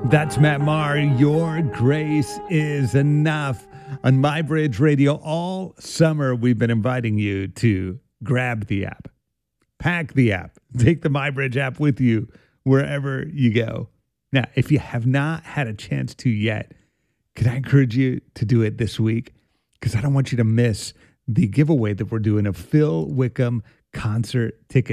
That's Matt Maher. Your grace is enough. On My Bridge Radio, all summer, we've been inviting you to grab the app, pack the app, take the My Bridge app with you wherever you go. Now, if you have not had a chance to yet, could I encourage you to do it this week? Because I don't want you to miss the giveaway that we're doing of Phil Wickham concert tickets.